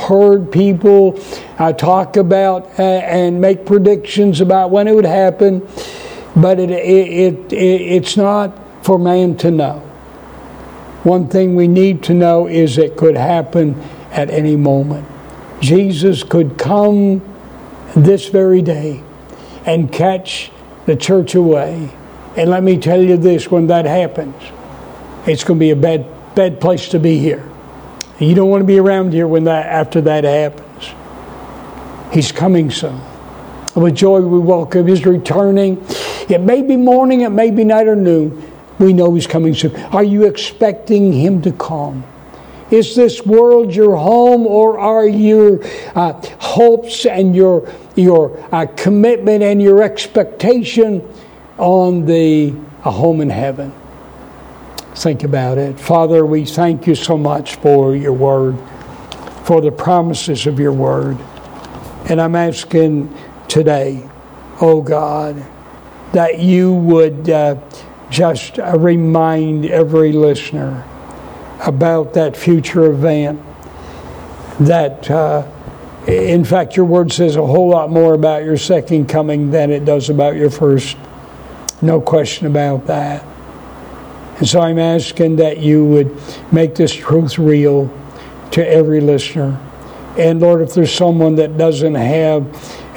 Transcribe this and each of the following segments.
heard people talk about and make predictions about when it would happen, but it's not for man to know. One thing we need to know is it could happen at any moment. Jesus could come this very day and catch the church away. And let me tell you this, when that happens, it's going to be a bad place to be here. You don't want to be around here after that happens. He's coming soon. With joy we welcome His returning. It may be morning, it may be night or noon. We know He's coming soon. Are you expecting Him to come? Is this world your home, or are your hopes and your commitment and your expectation on a home in heaven? Think about it. Father, we thank You so much for Your Word, for the promises of Your Word. And I'm asking today, oh God, that You would just remind every listener about that future event that, in fact, Your Word says a whole lot more about Your second coming than it does about Your first. No question about that. And so I'm asking that You would make this truth real to every listener. And Lord, if there's someone that doesn't have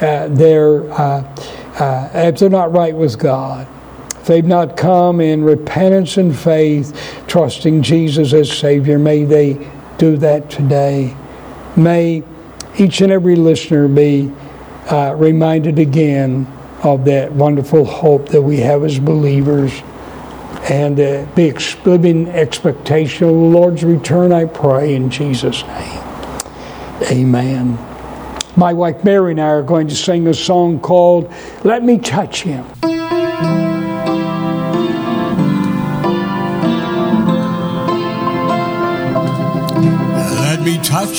if they're not right with God, if they've not come in repentance and faith, trusting Jesus as Savior, may they do that today. May each and every listener be reminded again of that wonderful hope that we have as believers, and be living expectation of the Lord's return, I pray in Jesus' name. Amen. My wife Mary and I are going to sing a song called Let Me Touch Him. Let me touch